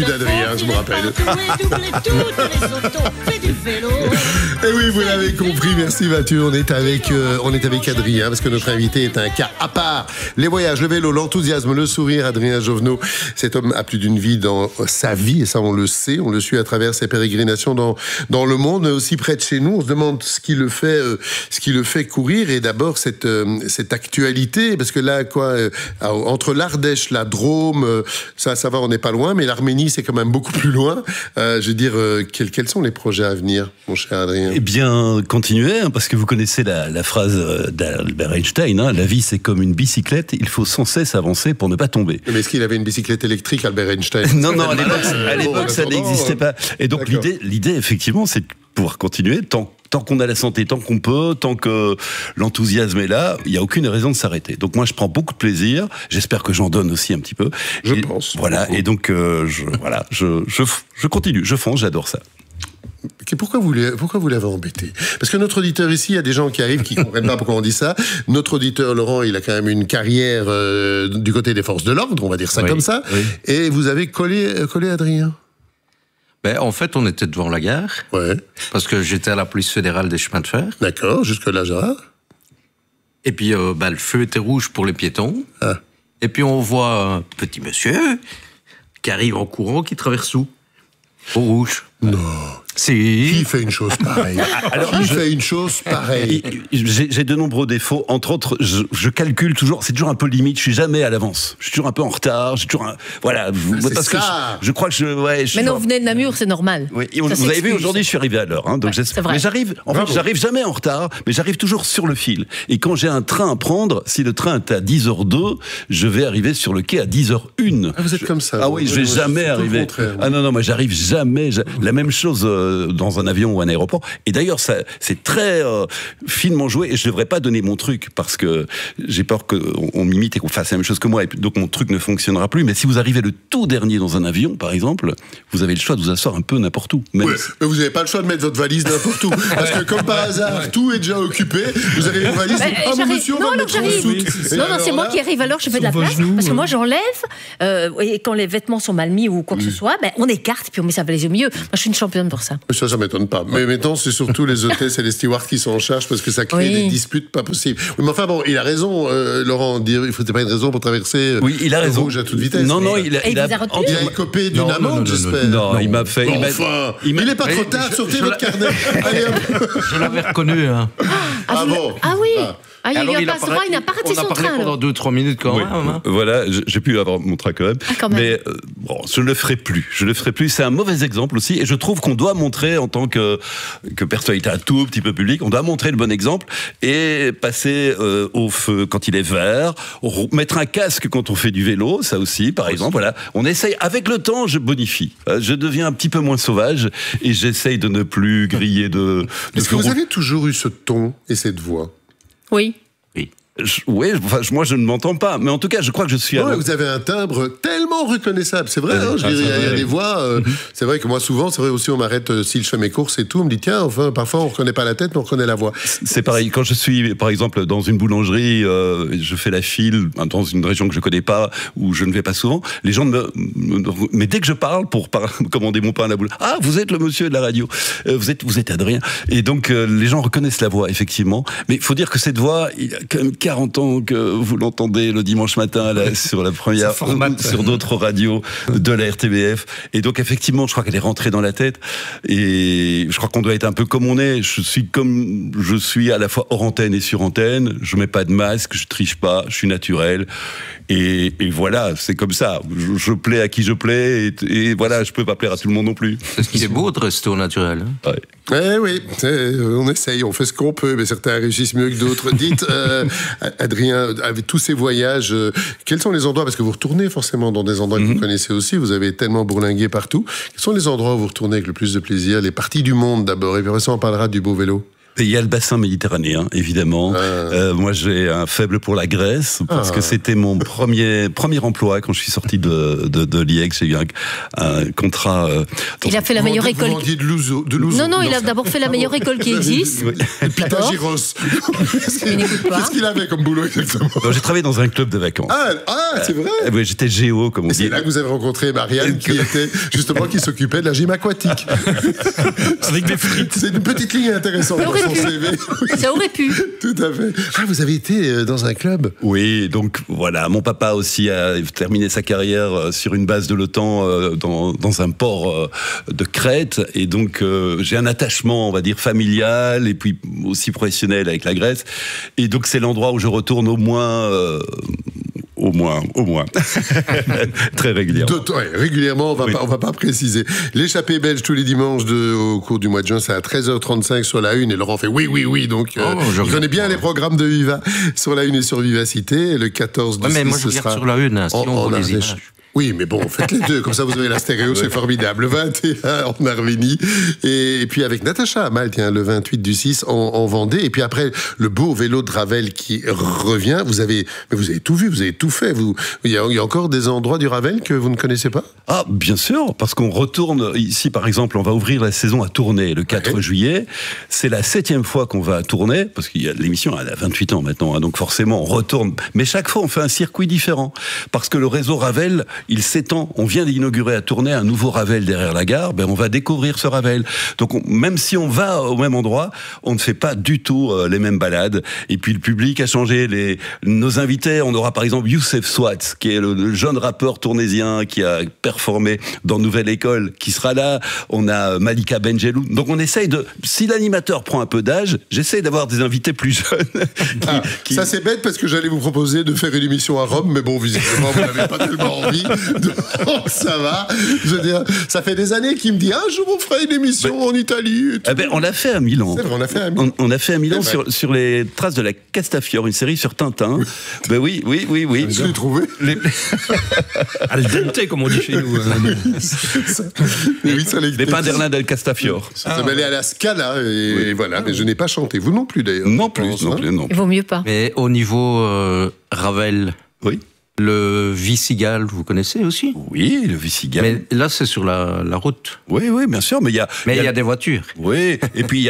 d'Adrien, je me rappelle. Et oui, vous l'avez compris, merci Mathieu. On est avec Adrien, parce que notre invité est un cas à part. Les voyages, le vélo, l'enthousiasme, le sourire, Adrien Jovenot. Cet homme a plus d'une vie dans sa vie, et ça on le sait, on le suit à travers ses pérégrinations dans le monde, mais aussi près de chez nous. On se demande ce qui le fait courir, et d'abord cette actualité, parce que là, entre l'Ardèche, la Drôme, ça va, on n'est pas loin, mais l'Arménie, c'est quand même beaucoup plus loin. Je veux dire, quels sont les projets à venir, mon cher Adrien ? Eh bien, continuez, parce que vous connaissez la phrase d'Albert Einstein, la vie c'est comme une bicyclette, il faut sans cesse avancer pour ne pas tomber. Mais est-ce qu'il avait une bicyclette électrique, Albert Einstein ? Non, à l'époque ça n'existait pas. Et donc l'idée, effectivement, c'est de pouvoir continuer tant qu'on a la santé, tant qu'on peut, tant que l'enthousiasme est là, il n'y a aucune raison de s'arrêter. Donc moi, je prends beaucoup de plaisir. J'espère que j'en donne aussi un petit peu. Je pense. Voilà. Et donc, je continue. Je fonce. J'adore ça. Pourquoi vous l'avez embêté ? Parce que notre auditeur ici, il y a des gens qui arrivent qui ne comprennent pas pourquoi on dit ça. Notre auditeur, Laurent, il a quand même une carrière du côté des forces de l'ordre, on va dire ça comme ça. Oui. Et vous avez collé Adrien ? En fait, on était devant la gare. Ouais. Parce que j'étais à la police fédérale des chemins de fer. D'accord, jusque-là, Gérard. Et puis, le feu était rouge pour les piétons. Ah. Et puis, on voit un petit monsieur qui arrive en courant, qui traverse où ? Au rouge. Non. Si. Qui fait une chose pareille ? J'ai de nombreux défauts. Entre autres, je calcule toujours. C'est toujours un peu limite. Je suis jamais à l'avance. Je suis toujours un peu en retard. Voilà. Parce que je crois que Mais non, vous venez de Namur, c'est normal. Oui. Vous avez vu, aujourd'hui, je suis arrivé à l'heure. Donc c'est vrai. Mais j'arrive jamais en retard. Mais j'arrive toujours sur le fil. Et quand j'ai un train à prendre, si le train est à 10h02, je vais arriver sur le quai à 10h01. Ah, vous êtes comme ça. Ah oui, je vais jamais arriver. Ah non, moi j'arrive jamais. La même chose dans un avion ou un aéroport. Et d'ailleurs, c'est très finement joué. Et je ne devrais pas donner mon truc parce que j'ai peur qu'on m'imite et qu'on fasse la même chose que moi. Et donc mon truc ne fonctionnera plus. Mais si vous arrivez le tout dernier dans un avion, par exemple, vous avez le choix de vous asseoir un peu n'importe où. Oui, mais vous n'avez pas le choix de mettre votre valise n'importe où. Parce que comme par hasard, tout est déjà occupé. Vous avez une valise. Mon monsieur, on va mettre en soute. Non, c'est moi qui arrive alors, je fais de la place. Parce que moi, j'enlève. Et quand les vêtements sont mal mis ou quoi que ce soit, on écarte puis on met sa valise au milieu. Moi, je suis une championne pour ça. Ça m'étonne pas. Mais maintenant, c'est surtout les hôtesses et les stewards qui sont en charge parce que ça crée des disputes pas possibles. Oui, mais enfin bon, il a raison, Laurent. Il ne faut pas une raison pour traverser il a raison. Rouge à toute vitesse. Non, il a écopé d'une amende, j'espère. Non, il m'a fait. Enfin, il n'est pas trop tard. Sortez votre carnet. Allez, je l'avais reconnu. Ah bon. Ah oui. Il n'a pas raté son train. On a parlé pendant 2-3 minutes quand même. Voilà, j'ai pu avoir mon train quand même. Mais je ne le ferai plus. C'est un mauvais exemple aussi. Et je trouve qu'on doit montrer, en tant que personnalité un tout petit peu publique, on doit montrer le bon exemple et passer au feu quand il est vert, mettre un casque quand on fait du vélo, ça aussi, par exemple. Voilà. On essaye, avec le temps, je bonifie. Je deviens un petit peu moins sauvage et j'essaye de ne plus griller de Est-ce que vous avez toujours eu ce ton et cette voix ? Oui. Oui, moi je ne m'entends pas, mais en tout cas je crois que je suis... Vous avez un timbre tellement reconnaissable, c'est vrai, il y a des voix, c'est vrai que moi souvent, c'est vrai aussi on m'arrête si je fais mes courses et tout, on me dit tiens, enfin parfois on ne reconnaît pas la tête mais on reconnaît la voix. C'est pareil, quand je suis par exemple dans une boulangerie, je fais la file dans une région que je ne connais pas, où je ne vais pas souvent, les gens mais dès que je parle pour commander mon pain à la boulangerie, ah vous êtes le monsieur de la radio, vous êtes Adrien, et donc les gens reconnaissent la voix effectivement, mais il faut dire que cette voix, il y a quand même 40 ans que vous l'entendez le dimanche matin là, sur la première, sur d'autres radios de la RTBF. Et donc effectivement, je crois qu'elle est rentrée dans la tête. Et je crois qu'on doit être un peu comme on est. Je suis à la fois hors antenne et sur antenne. Je mets pas de masque, je triche pas, je suis naturel. Et voilà, c'est comme ça. Je plais à qui je plais. Et voilà, je peux pas plaire à tout le monde non plus. C'est ce qui est beau de rester au naturel. Ouais. Oui, on essaye, on fait ce qu'on peut, mais certains réussissent mieux que d'autres. Dites, Adrien, avec tous ces voyages, quels sont les endroits, parce que vous retournez forcément dans des endroits que vous connaissez aussi, vous avez tellement bourlingué partout, quels sont les endroits où vous retournez avec le plus de plaisir, les parties du monde d'abord, et puis après ça on parlera du beau vélo. Il y a le bassin méditerranéen, évidemment. Moi, j'ai un faible pour la Grèce, parce que c'était mon premier emploi quand je suis sorti de l'IEX. J'ai eu un contrat... il a fait la meilleure école... Vous vendiez de l'ouzo. Non, il a d'abord fait la meilleure école qui existe. Pythagoras. Qu'est-ce qu'il avait comme boulot exactement? J'ai travaillé dans un club de vacances. C'est vrai? Oui, j'étais géo, comme on dit. C'est là que vous avez rencontré Marianne, qui s'occupait de la gym aquatique. Avec des frites. C'est une petite ligne intéressante dans son CV. Ça aurait pu. Tout à fait. Vous avez été dans un club? Oui, donc voilà, mon papa aussi a terminé sa carrière sur une base de l'OTAN dans un port de Crète, et donc j'ai un attachement, on va dire, familial et puis aussi professionnel avec la Grèce, et donc c'est l'endroit où je retourne au moins très régulièrement. Régulièrement, on va pas préciser. L'échappée belge tous les dimanches au cours du mois de juin, c'est à 13h35 sur la Une, et Laurent fait oui, donc je connais bien les programmes de Viva sur la Une et sur Vivacité, et le 14 du 6, mais moi je regarde sur la Une, sinon on voit les images. Oui, mais bon, faites les deux, comme ça vous avez la stéréo, c'est formidable. Le 21 en Arménie, et puis avec Natacha à Malte, le 28 du 6 en Vendée, et puis après le beau vélo de Ravel qui revient. Vous avez tout vu, vous avez tout fait. Il y a encore des endroits du Ravel que vous ne connaissez pas? Ah, bien sûr, parce qu'on retourne ici, par exemple, on va ouvrir la saison à Tournai le 4 juillet. C'est la 7e fois qu'on va à Tournai, parce qu'il y a l'émission, elle a 28 ans maintenant, donc forcément on retourne. Mais chaque fois on fait un circuit différent, parce que le réseau Ravel, il s'étend. On vient d'inaugurer à Tournai un nouveau Ravel derrière la gare. On va découvrir ce Ravel. Donc, même si on va au même endroit, on ne fait pas du tout les mêmes balades. Et puis, le public a changé. Nos invités, on aura par exemple Youssef Swat, qui est le jeune rappeur tournaisien qui a performé dans Nouvelle École, qui sera là. On a Malika Benjelloun. Donc, on essaye si l'animateur prend un peu d'âge, j'essaye d'avoir des invités plus jeunes. Ça, c'est bête, parce que j'allais vous proposer de faire une émission à Rome, mais bon, visiblement, vous n'avez pas tellement envie. Donc, ça va. Je veux dire, ça fait des années qu'il me dit je vous ferai une émission en Italie. On l'a fait à Milan. C'est vrai, on l'a fait à Milan. On a fait à Milan sur les traces de la Castafiore, une série sur Tintin. Oui. Je l'ai trouvé. Al dente, comme on dit chez nous. Les pains d'Herlin del Castafiore. Ça s'appelait à la Scala, et voilà. Mais je n'ai pas chanté. Vous non plus, d'ailleurs. Non plus. Il vaut mieux pas. Mais au niveau Ravel. Oui. Le Vissigal, vous connaissez aussi? Oui, le Vissigal. Mais là, c'est sur la route. Oui, bien sûr, mais il y a... Mais il y a des voitures. Oui, et puis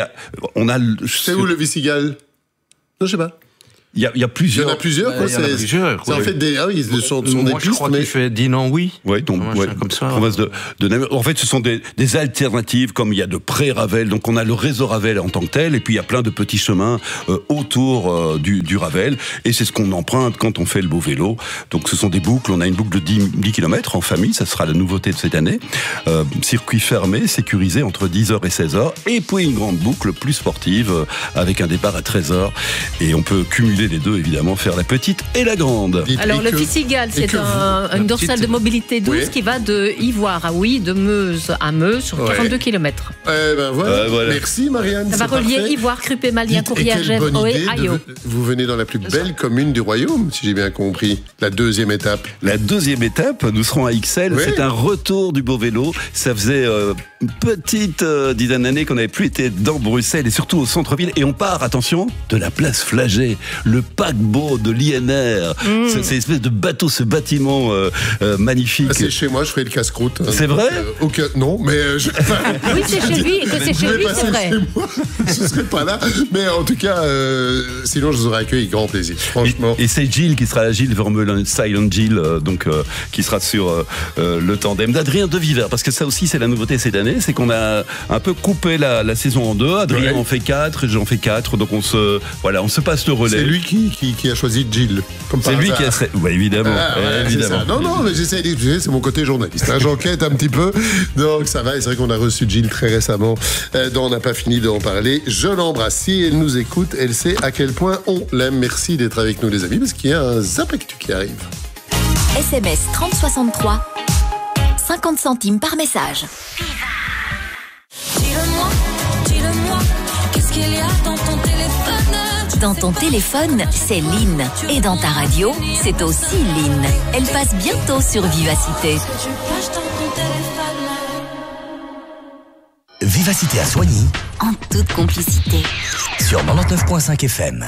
C'est où le Vissigal? Non, je sais pas. Il y a plusieurs. Il y en a plusieurs, quoi. C'est en fait des. Ils sont des Moi, je pistes, crois qu'il fait Dinan, oui. Oui, donc, comme ça. Province de Namur. En fait, ce sont des alternatives, comme il y a de pré-Ravel. Donc, on a le réseau Ravel en tant que tel, et puis il y a plein de petits chemins autour du Ravel. Et c'est ce qu'on emprunte quand on fait le beau vélo. Donc, ce sont des boucles. On a une boucle de 10 km en famille. Ça sera la nouveauté de cette année. Circuit fermé, sécurisé entre 10h et 16h. Et puis, une grande boucle plus sportive, avec un départ à 13h. Et on peut cumuler les deux, évidemment, faire la petite et la grande. Alors, le Vissigal, c'est une dorsale de mobilité douce qui va de Ivoire à Ouy, de Meuse à Meuse, sur 42 km. Voilà. Merci, Marianne. Ça va relier Ivoire, Crupé, Malien, Courrières, Gèvres, Oé, Ayo. Vous venez dans la plus belle commune du royaume, si j'ai bien compris. La deuxième étape. La deuxième étape, nous serons à Ixelles. C'est un retour du beau vélo. Ça faisait une petite dizaine d'années qu'on n'avait plus été dans Bruxelles, et surtout au centre-ville. Et on part, attention, de la place Flagey, le paquebot de l'INR. C'est espèce de bateau, ce bâtiment magnifique. C'est chez moi, je ferai le casse-croûte. C'est vrai? Non, mais... Oui, c'est chez lui, c'est vrai. Je ne serai pas là. Mais en tout cas, sinon, je vous aurais accueilli avec grand plaisir, franchement. Et c'est Gilles qui sera là, Gilles Vermeulen, Silent Gilles, qui sera sur le tandem d'Adrien de Viver. Parce que ça aussi, c'est la nouveauté cette année, c'est qu'on a un peu coupé la saison en deux. Adrien en fait 4, j'en fais 4, donc on se passe le relais. C'est lui qui a choisi Gilles. C'est lui qui a... Oui, évidemment. Évidemment. Non, mais j'essaie d'expliquer, c'est mon côté journaliste. J'enquête un petit peu, donc ça va. Et c'est vrai qu'on a reçu Gilles très récemment, dont on n'a pas fini d'en parler. Je l'embrasse. Si elle nous écoute, elle sait à quel point on l'aime. Merci d'être avec nous, les amis, parce qu'il y a un Zapactu qui arrive. SMS 3063, 50 centimes par message. Dis-le-moi, qu'est-ce qu'il y a dans ton téléphone? Dans ton téléphone, c'est Lynn. Et dans ta radio, c'est aussi Lynn. Elle passe bientôt sur Vivacité. Que tu caches dans ton téléphone. Vivacité à Soigny, En toute complicité. sur 99.5 FM.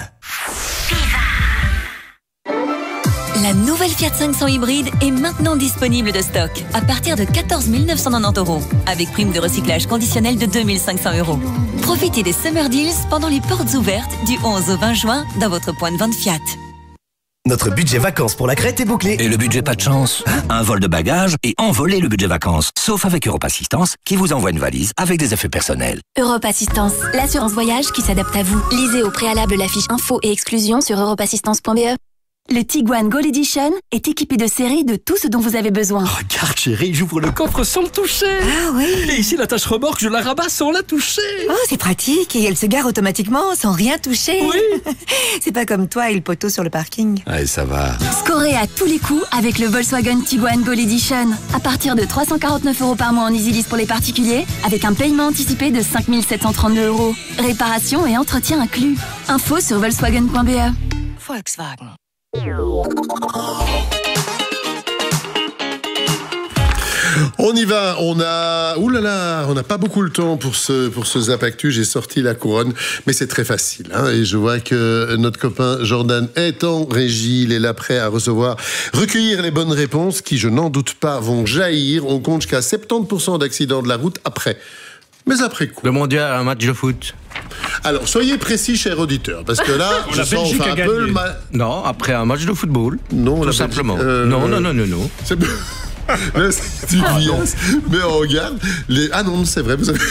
La nouvelle Fiat 500 hybride est maintenant disponible de stock à partir de 14 990 €, avec prime de recyclage conditionnelle de 2 500 €. Profitez des Summer Deals pendant les portes ouvertes du 11 au 20 juin dans votre point de vente Fiat. Notre budget vacances pour la Crète est bouclé. Et le budget pas de chance. Un vol de bagages et envoler le budget vacances. Sauf avec Europe Assistance, qui vous envoie une valise avec des effets personnels. Europe Assistance, l'assurance voyage qui s'adapte à vous. Lisez au préalable la fiche info et exclusion sur europeassistance.be. Le Tiguan Gold Edition est équipé de série de tout ce dont vous avez besoin. Regarde chérie, j'ouvre le coffre sans le toucher. Ah oui. Et ici la tâche remorque, je la rabats sans la toucher. Oh, c'est pratique et elle se gare automatiquement sans rien toucher. Oui. C'est pas comme toi et le poteau sur le parking. Allez, ça va. Scorez à tous les coups avec le Volkswagen Tiguan Gold Edition. À partir de 349 € par mois en EasyLease pour les particuliers, avec un paiement anticipé de 5 732 €. Réparation et entretien inclus. Info sur volkswagen.be. Volkswagen. On y va, on n'a pas beaucoup le temps pour ce Zap Actu. J'ai sorti la couronne, mais c'est très facile. Et je vois que notre copain Jordan est en régie. Il est là prêt à recueillir les bonnes réponses qui, je n'en doute pas, vont jaillir. On compte jusqu'à 70% d'accidents de la route après. Mais après quoi ? Le mondial, un match de foot. Alors, soyez précis, cher auditeur, parce que là, je sens on fait un peu le mal. Non, après un match de football. Non, tout simplement. Non. C'est... Là, c'est une violence. Mais on regarde. Ah non, c'est vrai, vous avez.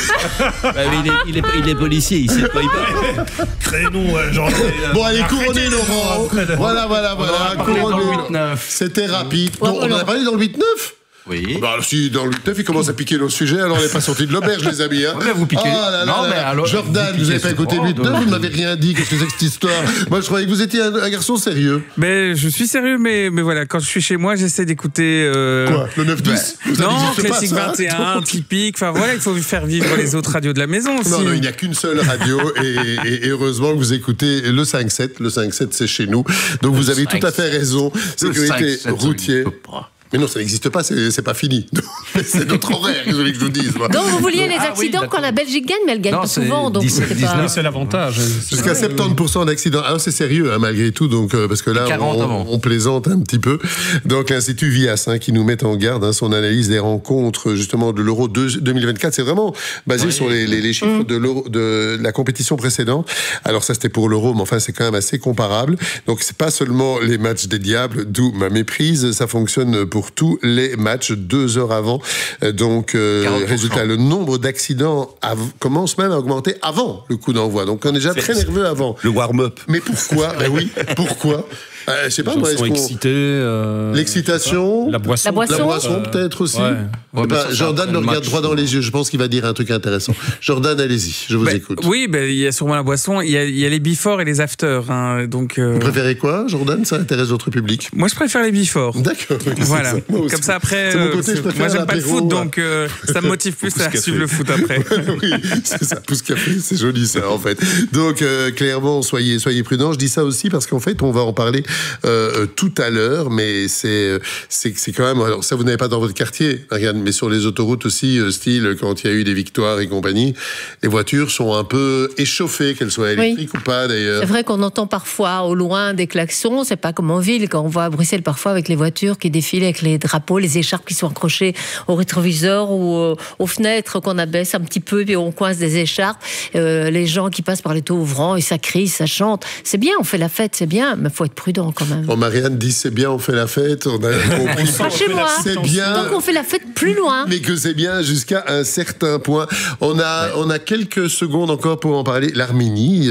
Il est policier, il sait quoi il parle. Crénon, genre. Bon, allez, couronnez Laurent. Voilà. Couronnez. C'était rapide. Non, on en a parlé dans le 8-9 ? Oui. Bah, si dans le 8-9, il commence à piquer nos sujets, alors on n'est pas sorti de l'auberge, les amis. Hein. Ouais, vous piquez. Mais alors, Jordan, vous n'avez pas écouté le 8-9, vous ne m'avez rien dit. Qu'est-ce que c'est que cette histoire ? Moi, je croyais que vous étiez un garçon sérieux. Mais je suis sérieux, mais voilà, quand je suis chez moi, j'essaie d'écouter. Quoi ? Le 9-10 ? Non, Classique 21, typique. Enfin voilà, il faut faire vivre les autres radios de la maison aussi. Non, il n'y a qu'une seule radio et heureusement que vous écoutez le 5-7. Le 5-7, c'est chez nous. Donc vous avez tout à fait raison. Sécurité routière. Mais non, ça n'existe pas, c'est pas fini. C'est notre horaire, que je vous dise. Moi. Donc vous vouliez les accidents quand la Belgique gagne, mais elle gagne pas souvent, donc c'était pas... C'est l'avantage. Jusqu'à 70% d'accidents. Alors c'est sérieux, malgré tout, donc parce que là on plaisante un petit peu. Donc l'Institut Vias qui nous met en garde, son analyse des rencontres justement de l'Euro 2024, c'est vraiment basé sur les chiffres de la compétition précédente. Alors ça c'était pour l'Euro, mais enfin c'est quand même assez comparable. Donc c'est pas seulement les matchs des diables, d'où ma méprise. Ça fonctionne pour tous les matchs 2 heures avant. Donc, résultat, le nombre d'accidents commence même à augmenter avant le coup d'envoi. Donc, on est déjà très nerveux avant. Le warm-up. Mais pourquoi ? Ben oui, pourquoi ? Je sais pas, moi, sont excités. L'excitation. La boisson. Peut-être aussi. Ouais, Jordan me regarde droit dans les yeux. Je pense qu'il va dire un truc intéressant. Jordan, allez-y, je vous écoute. Oui, il y a sûrement la boisson. Il y a les before et les after. Donc, Vous préférez quoi, Jordan ? Ça intéresse votre public ? Moi, je préfère les before. D'accord. Voilà. Comme ça, après. Moi, j'aime pas le foot, donc ça me motive plus à suivre le foot après. Oui, c'est ça. Pouce café, c'est joli ça, en fait. Donc, clairement, soyez prudents. Je dis ça aussi parce qu'en fait, on va en parler tout à l'heure, mais c'est quand même. Alors ça, vous n'avez pas dans votre quartier, regarde, mais sur les autoroutes aussi, style quand il y a eu des victoires et compagnie, les voitures sont un peu échauffées, qu'elles soient électriques ou pas d'ailleurs. C'est vrai qu'on entend parfois au loin des klaxons. C'est pas comme en ville quand on voit à Bruxelles parfois avec les voitures qui défilent avec les drapeaux, les écharpes qui sont accrochées au rétroviseur ou aux fenêtres qu'on abaisse un petit peu puis on coince des écharpes. Les gens qui passent par les taux ouvrants et ça crie, ça chante. C'est bien, on fait la fête, c'est bien, mais faut être prudent quand même. Bon, Marianne dit c'est bien, on fait la fête. On a compris. Pas chez moi. C'est bien. Donc on fait la fête plus loin. Mais que c'est bien jusqu'à un certain point. On a quelques secondes encore pour en parler. L'Arménie.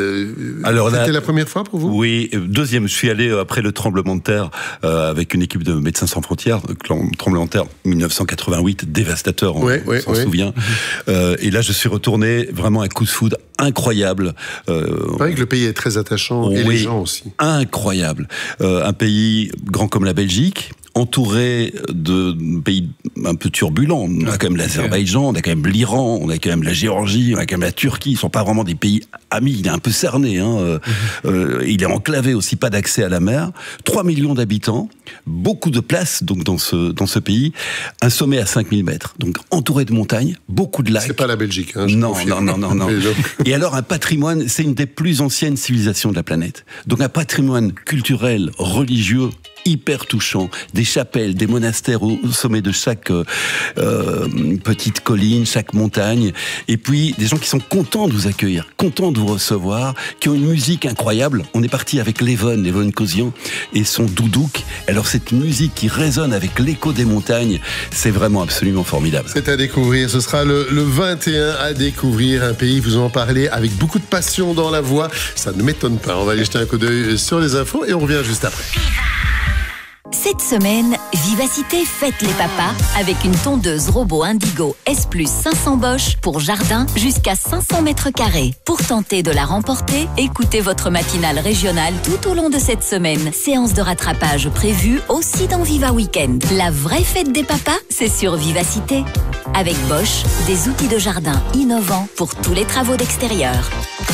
C'était la première fois pour vous ? Oui, deuxième. Je suis allé après le tremblement de terre avec une équipe de Médecins sans frontières. Tremblement de terre 1988, dévastateur. On s'en souvient. Et là, je suis retourné vraiment un coup de foudre incroyable. C'est vrai que le pays est très attachant et les gens aussi. Incroyable. Un pays grand comme la Belgique, entouré de pays un peu turbulents. On a quand même l'Azerbaïdjan, on a quand même l'Iran, on a quand même la Géorgie, on a quand même la Turquie. Ils sont pas vraiment des pays amis. Il est un peu cerné. Il est enclavé aussi, pas d'accès à la mer. 3 millions d'habitants, beaucoup de places donc dans ce pays. Un sommet à 5000 mètres, donc entouré de montagnes, beaucoup de lacs. C'est pas la Belgique. Non. Et alors un patrimoine, c'est une des plus anciennes civilisations de la planète. Donc un patrimoine culturel, religieux, hyper touchant, des chapelles, des monastères au sommet de chaque petite colline, chaque montagne, et puis des gens qui sont contents de vous accueillir, contents de vous recevoir, qui ont une musique incroyable. On est parti avec Levon Kosian et son doudouk. Alors cette musique qui résonne avec l'écho des montagnes, c'est vraiment absolument formidable. C'est à découvrir, ce sera le 21 à découvrir, un pays, vous en parlez avec beaucoup de passion dans la voix, ça ne m'étonne pas. On va aller jeter un coup d'œil sur les infos et on revient juste après. Cette semaine, Vivacité fête les papas avec une tondeuse robot Indigo S+ 500 Bosch pour jardin jusqu'à 500 mètres carrés. Pour tenter de la remporter, écoutez votre matinale régionale tout au long de cette semaine. Séance de rattrapage prévue aussi dans Viva Weekend. La vraie fête des papas, c'est sur Vivacité. Avec Bosch, des outils de jardin innovants pour tous les travaux d'extérieur.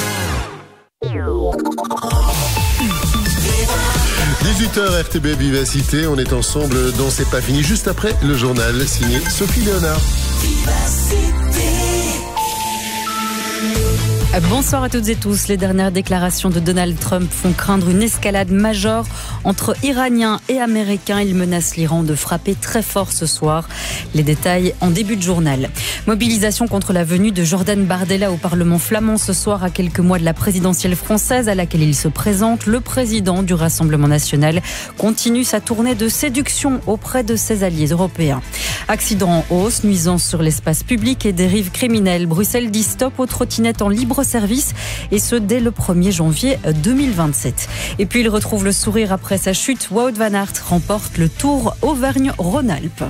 18h RTB Vivacité, on est ensemble dans C'est pas fini, juste après le journal signé Sophie Léonard. Bonsoir à toutes et tous. Les dernières déclarations de Donald Trump font craindre une escalade majeure entre Iraniens et Américains. Il menace l'Iran de frapper très fort ce soir. Les détails en début de journal. Mobilisation contre la venue de Jordan Bardella au Parlement flamand ce soir à quelques mois de la présidentielle française à laquelle il se présente. Le président du Rassemblement national continue sa tournée de séduction auprès de ses alliés européens. Accident en hausse, nuisance sur l'espace public et dérive criminelle. Bruxelles dit stop aux trottinettes en libre service et ce dès le 1er janvier 2027. Et puis il retrouve le sourire après sa chute. Wout van Aert remporte le Tour Auvergne-Rhône-Alpes.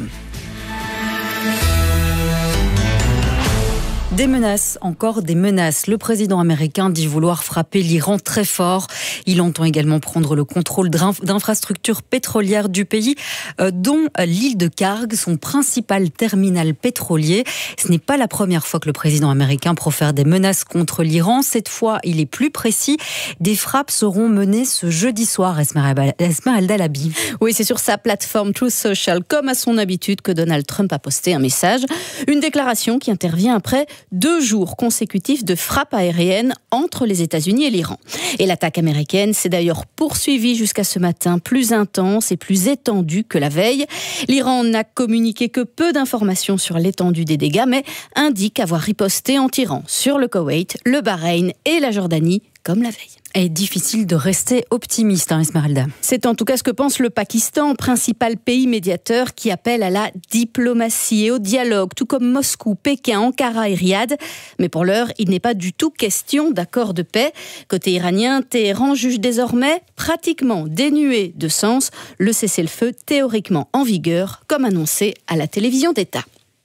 Des menaces, encore des menaces. Le président américain dit vouloir frapper l'Iran très fort. Il entend également prendre le contrôle d'infrastructures pétrolières du pays, dont l'île de Kharg, son principal terminal pétrolier. Ce n'est pas la première fois que le président américain profère des menaces contre l'Iran. Cette fois, il est plus précis. Des frappes seront menées ce jeudi soir, Esmeralda Labi. Oui, c'est sur sa plateforme Truth Social, comme à son habitude, que Donald Trump a posté un message. Une déclaration qui intervient après 2 jours consécutifs de frappes aériennes entre les États-Unis et l'Iran. Et l'attaque américaine s'est d'ailleurs poursuivie jusqu'à ce matin, plus intense et plus étendue que la veille. L'Iran n'a communiqué que peu d'informations sur l'étendue des dégâts, mais indique avoir riposté en tirant sur le Koweït, le Bahreïn et la Jordanie, comme la veille. Est difficile de rester optimiste, Esmeralda. C'est en tout cas ce que pense le Pakistan, principal pays médiateur qui appelle à la diplomatie et au dialogue, tout comme Moscou, Pékin, Ankara et Riyad. Mais pour l'heure, il n'est pas du tout question d'accord de paix. Côté iranien, Téhéran juge désormais pratiquement dénué de sens le cessez-le-feu théoriquement en vigueur, comme annoncé à la télévision d'État.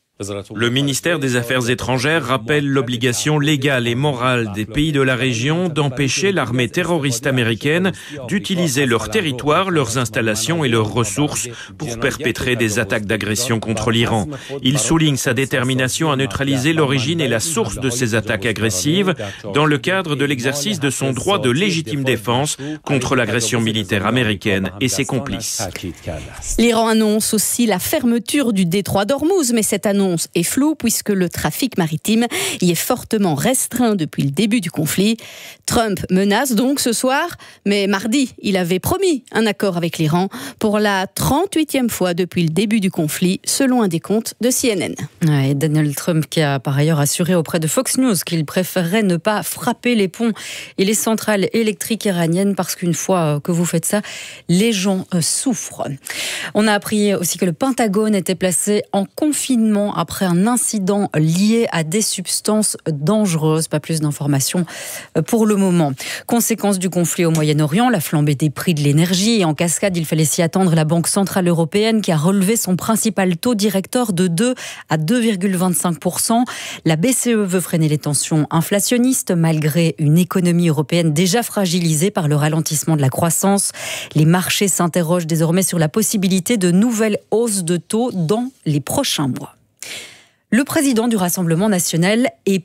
Le ministère des Affaires étrangères rappelle l'obligation légale et morale des pays de la région d'empêcher l'armée terroriste américaine d'utiliser leur territoire, leurs installations et leurs ressources pour perpétrer des attaques d'agression contre l'Iran. Il souligne sa détermination à neutraliser l'origine et la source de ces attaques agressives dans le cadre de l'exercice de son droit de légitime défense contre l'agression militaire américaine et ses complices. L'Iran annonce aussi la fermeture du détroit d'Ormuz, mais cette annonce est floue puisque le trafic maritime y est fortement restreint depuis le début du conflit. Trump menace donc ce soir, mais mardi, il avait promis un accord avec l'Iran pour la 38e fois depuis le début du conflit, selon un décompte de CNN. Ouais, Donald Trump qui a par ailleurs assuré auprès de Fox News qu'il préférerait ne pas frapper les ponts et les centrales électriques iraniennes parce qu'une fois que vous faites ça, les gens souffrent. On a appris aussi que le Pentagone était placé en confinement après un incident lié à des substances dangereuses. Pas plus d'informations pour le moment. Conséquence du conflit au Moyen-Orient, la flambée des prix de l'énergie. Et en cascade, il fallait s'y attendre, la Banque centrale européenne qui a relevé son principal taux directeur de 2 à 2,25%. La BCE veut freiner les tensions inflationnistes malgré une économie européenne déjà fragilisée par le ralentissement de la croissance. Les marchés s'interrogent désormais sur la possibilité de nouvelles hausses de taux dans les prochains mois. Le président du Rassemblement national est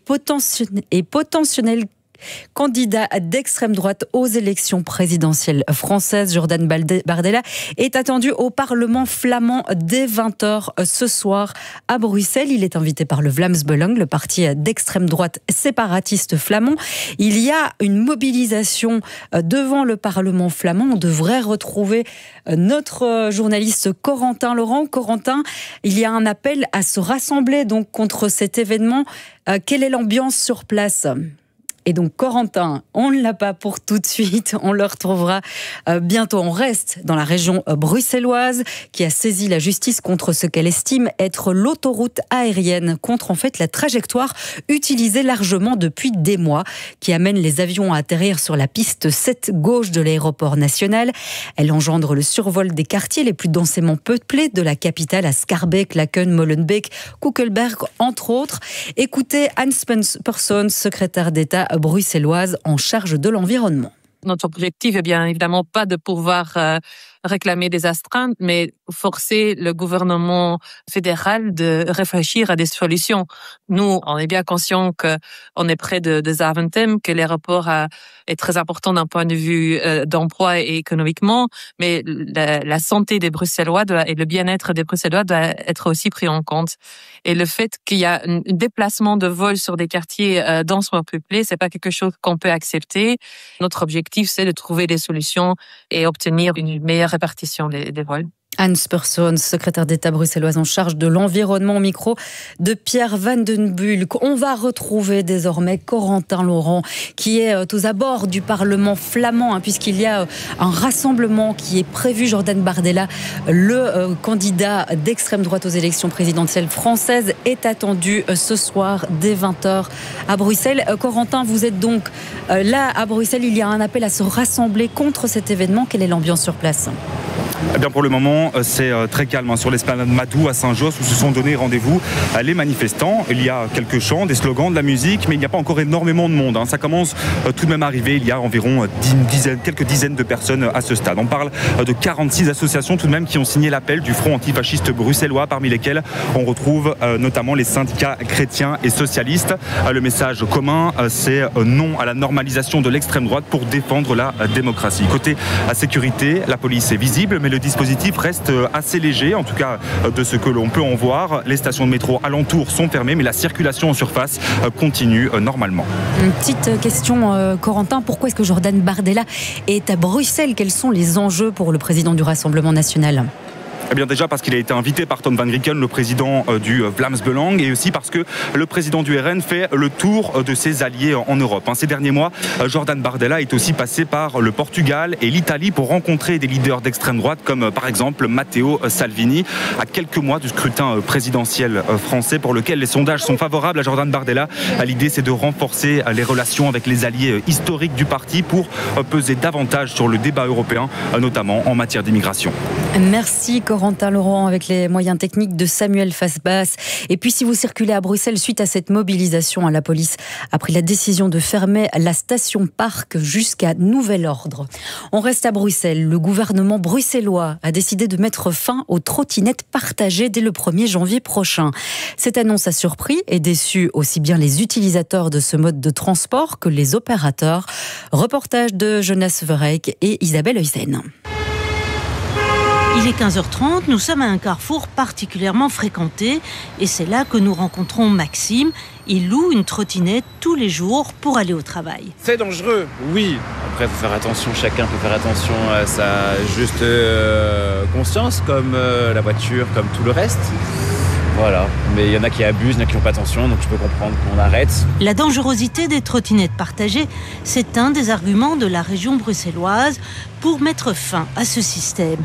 potentiel candidat d'extrême droite aux élections présidentielles françaises. Jordan Bardella est attendu au Parlement flamand dès 20h ce soir à Bruxelles. Il est invité par le Vlaams Belang, le parti d'extrême droite séparatiste flamand. Il y a une mobilisation devant le Parlement flamand. On devrait retrouver notre journaliste Corentin Laurent. Corentin, il y a un appel à se rassembler donc contre cet événement. Quelle est l'ambiance sur place ? Et donc Corentin, on ne l'a pas pour tout de suite, on le retrouvera bientôt. On reste dans la région bruxelloise qui a saisi la justice contre ce qu'elle estime être l'autoroute aérienne, contre en fait la trajectoire utilisée largement depuis des mois, qui amène les avions à atterrir sur la piste 7 gauche de l'aéroport national. Elle engendre le survol des quartiers les plus densément peuplés de la capitale, à Schaerbeek, Laken, Molenbeek, Koekelberg, entre autres. Écoutez Hans Persson, secrétaire d'État bruxelloise en charge de l'environnement. Notre objectif est bien évidemment pas de pouvoir réclamer des astreintes, mais forcer le gouvernement fédéral de réfléchir à des solutions. Nous, on est bien conscients qu'on est près de Zaventem, que l'aéroport est très important d'un point de vue d'emploi et économiquement, mais la santé des Bruxellois et le bien-être des Bruxellois doit être aussi pris en compte. Et le fait qu'il y a un déplacement de vol sur des quartiers densément peuplés, c'est pas quelque chose qu'on peut accepter. Notre objectif, c'est de trouver des solutions et obtenir une meilleure répartition des vols. Hans Persson, secrétaire d'État bruxelloise en charge de l'environnement, au micro de Pierre Van den Bulck. On va retrouver désormais Corentin Laurent, qui est aux abords du Parlement flamand, puisqu'il y a un rassemblement qui est prévu. Jordan Bardella, le candidat d'extrême droite aux élections présidentielles françaises, est attendu ce soir dès 20h à Bruxelles. Corentin, vous êtes donc là à Bruxelles. Il y a un appel à se rassembler contre cet événement. Quelle est l'ambiance sur place ? Eh bien, pour le moment, c'est très calme sur l'esplanade Madou à Saint-Josse, où se sont donnés rendez-vous les manifestants. Il y a quelques chants, des slogans, de la musique, mais il n'y a pas encore énormément de monde. Ça commence tout de même à arriver. Il y a environ quelques dizaines de personnes à ce stade. On parle de 46 associations tout de même qui ont signé l'appel du Front antifasciste bruxellois, parmi lesquelles on retrouve notamment les syndicats chrétiens et socialistes. Le message commun, c'est non à la normalisation de l'extrême droite pour défendre la démocratie. Côté sécurité, la police est visible, mais le dispositif reste assez léger, en tout cas de ce que l'on peut en voir. Les stations de métro alentours sont fermées, mais la circulation en surface continue normalement. Une petite question, Corentin, pourquoi est-ce que Jordan Bardella est à Bruxelles ? Quels sont les enjeux pour le président du Rassemblement national ? Eh bien déjà parce qu'il a été invité par Tom van Grieken, le président du Vlaams Belang, et aussi parce que le président du RN fait le tour de ses alliés en Europe. Ces derniers mois, Jordan Bardella est aussi passé par le Portugal et l'Italie pour rencontrer des leaders d'extrême droite comme par exemple Matteo Salvini, à quelques mois du scrutin présidentiel français pour lequel les sondages sont favorables à Jordan Bardella. L'idée, c'est de renforcer les relations avec les alliés historiques du parti pour peser davantage sur le débat européen, notamment en matière d'immigration. Merci Corentin Laurent, avec les moyens techniques de Samuel Fasbass. Et puis si vous circulez à Bruxelles suite à cette mobilisation, la police a pris la décision de fermer la station Parc jusqu'à nouvel ordre. On reste à Bruxelles. Le gouvernement bruxellois a décidé de mettre fin aux trottinettes partagées dès le 1er janvier prochain. Cette annonce a surpris et déçu aussi bien les utilisateurs de ce mode de transport que les opérateurs. Reportage de Jonas Vereyck et Isabelle Heusen. Il est 15h30, nous sommes à un carrefour particulièrement fréquenté et c'est là que nous rencontrons Maxime. Il loue une trottinette tous les jours pour aller au travail. C'est dangereux, oui. Après, il faut faire attention, chacun peut faire attention à sa juste conscience, comme la voiture, comme tout le reste. Voilà, mais il y en a qui abusent, il y en a qui n'ont pas attention, donc je peux comprendre qu'on arrête. La dangerosité des trottinettes partagées, c'est un des arguments de la région bruxelloise pour mettre fin à ce système.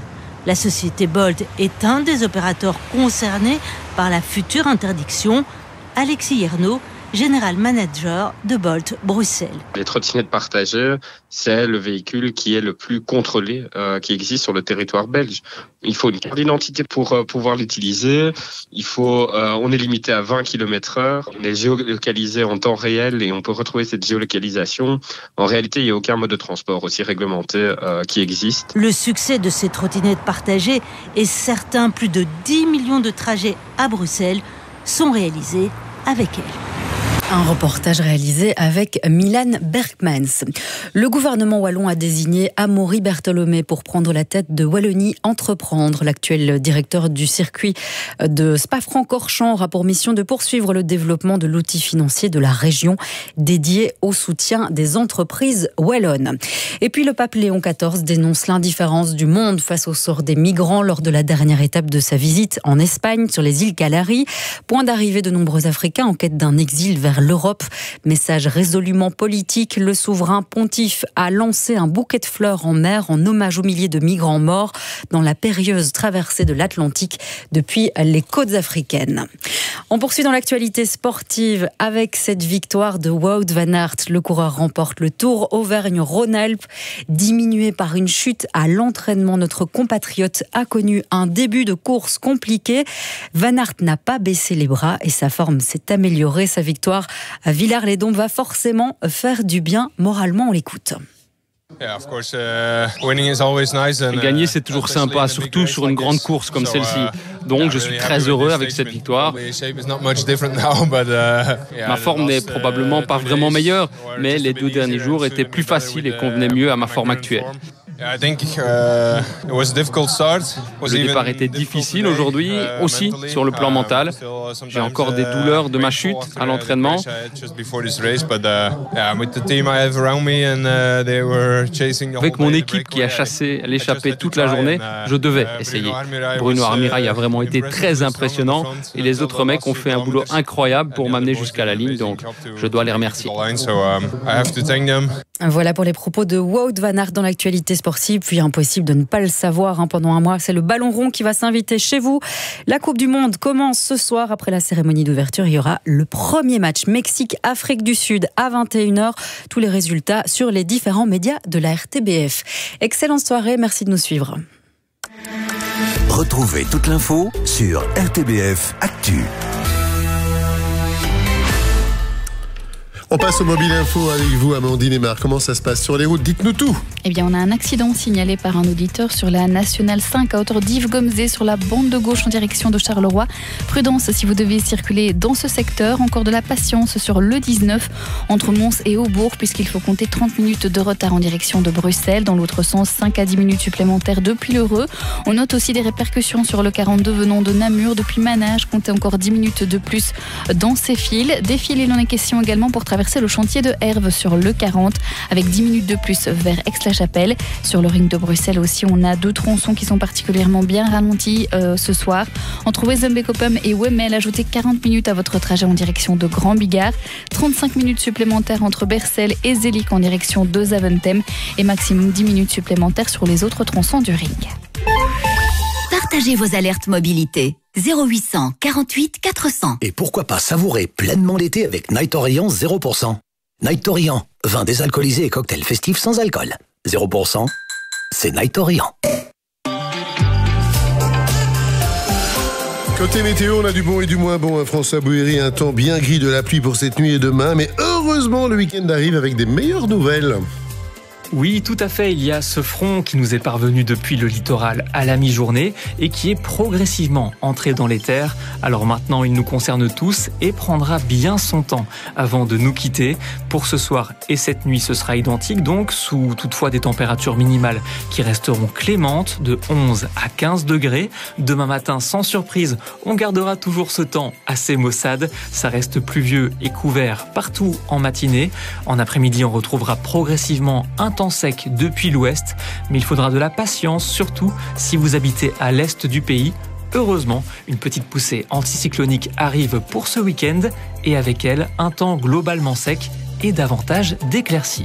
La société Bolt est un des opérateurs concernés par la future interdiction. Alexis Yernaud, General Manager de Bolt Bruxelles. Les trottinettes partagées, c'est le véhicule qui est le plus contrôlé qui existe sur le territoire belge. Il faut une carte d'identité pour pouvoir l'utiliser. On est limité à 20 km/h. On est géolocalisé en temps réel et on peut retrouver cette géolocalisation. En réalité, il n'y a aucun mode de transport aussi réglementé qui existe. Le succès de ces trottinettes partagées est certain. Plus de 10 millions de trajets à Bruxelles sont réalisés avec elles. Un reportage réalisé avec Milan Bergmans. Le gouvernement wallon a désigné Amaury Bertholomé pour prendre la tête de Wallonie Entreprendre. L'actuel directeur du circuit de Spa-Francorchamps aura pour mission de poursuivre le développement de l'outil financier de la région dédié au soutien des entreprises wallonnes. Et puis le pape Léon XIV dénonce l'indifférence du monde face au sort des migrants lors de la dernière étape de sa visite en Espagne sur les îles Canaries. Point d'arrivée de nombreux Africains en quête d'un exil vers l'Europe. Message résolument politique, le souverain pontife a lancé un bouquet de fleurs en mer en hommage aux milliers de migrants morts dans la périlleuse traversée de l'Atlantique depuis les côtes africaines. On poursuit dans l'actualité sportive avec cette victoire de Wout van Aert. Le coureur remporte le Tour Auvergne-Rhône-Alpes. Diminué par une chute à l'entraînement, notre compatriote a connu un début de course compliqué. Van Aert n'a pas baissé les bras et sa forme s'est améliorée. Sa victoire à Villars-les-Dombes va forcément faire du bien moralement. On l'écoute. Gagner, c'est toujours sympa, surtout sur une grande course comme celle-ci. Donc, je suis très heureux avec cette victoire. Ma forme n'est probablement pas vraiment meilleure, mais les 2 derniers jours étaient plus faciles et convenaient mieux à ma forme actuelle. Le départ était difficile aujourd'hui, aussi sur le plan mental. J'ai encore des douleurs de ma chute à l'entraînement. Avec mon équipe qui a chassé l'échappée toute la journée, je devais essayer. Bruno Armirail a vraiment été très impressionnant et les autres mecs ont fait un boulot incroyable pour m'amener jusqu'à la ligne, donc je dois les remercier. Voilà pour les propos de Wout van Aert dans l'actualité sportive. Puis impossible de ne pas le savoir pendant un mois. C'est le ballon rond qui va s'inviter chez vous. La Coupe du Monde commence ce soir. Après la cérémonie d'ouverture, il y aura le premier match Mexique-Afrique du Sud à 21h. Tous les résultats sur les différents médias de la RTBF. Excellente soirée, merci de nous suivre. Retrouvez toute l'info sur RTBF Actu. On passe au Mobile Info avec vous, Amandine et Marc. Comment ça se passe sur les routes? Dites-nous tout. Eh bien, on a un accident signalé par un auditeur sur la Nationale 5 à hauteur d'Yves-Gomzé sur la bande de gauche en direction de Charleroi. Prudence si vous devez circuler dans ce secteur. Encore de la patience sur le 19 entre Mons et Aubourg puisqu'il faut compter 30 minutes de retard en direction de Bruxelles. Dans l'autre sens, 5 à 10 minutes supplémentaires depuis l'Heureux. On note aussi des répercussions sur le 42 venant de Namur. Depuis Manage, comptez encore 10 minutes de plus dans ces fils. Des fils, il en est question également pour traverser le chantier de Herve sur le 40 avec 10 minutes de plus vers Aix-la-Chapelle. Sur le ring de Bruxelles aussi, on a 2 tronçons qui sont particulièrement bien ralentis ce soir. Entre Wezembeek-Oppem et Wemmel, ajoutez 40 minutes à votre trajet en direction de Grand Bigard. 35 minutes supplémentaires entre Bercel et Zélic en direction de Zaventem et maximum 10 minutes supplémentaires sur les autres tronçons du ring. Partagez vos alertes mobilité. 0800 48 400. Et pourquoi pas savourer pleinement l'été avec Night Orient 0%. Night Orient, vin désalcoolisé et cocktail festif sans alcool. 0%, c'est Night Orient. Côté météo, on a du bon et du moins bon. François Bouhéry, un temps bien gris, de la pluie pour cette nuit et demain. Mais heureusement, le week-end arrive avec des meilleures nouvelles. Oui, tout à fait. Il y a ce front qui nous est parvenu depuis le littoral à la mi-journée et qui est progressivement entré dans les terres. Alors maintenant, il nous concerne tous et prendra bien son temps avant de nous quitter. Pour ce soir et cette nuit, ce sera identique, donc sous toutefois des températures minimales qui resteront clémentes de 11 à 15 degrés. Demain matin, sans surprise, on gardera toujours ce temps assez maussade. Ça reste pluvieux et couvert partout en matinée. En après-midi, on retrouvera progressivement un temps sec depuis l'ouest, mais il faudra de la patience, surtout si vous habitez à l'est du pays. Heureusement, une petite poussée anticyclonique arrive pour ce week-end et avec elle, un temps globalement sec et davantage d'éclaircies.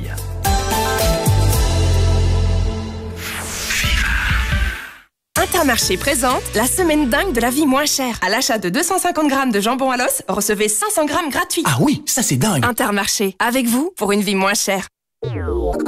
Intermarché présente la semaine dingue de la vie moins chère. À l'achat de 250 grammes de jambon à l'os, recevez 500 grammes gratuits. Ah oui, ça c'est dingue. Intermarché, avec vous pour une vie moins chère.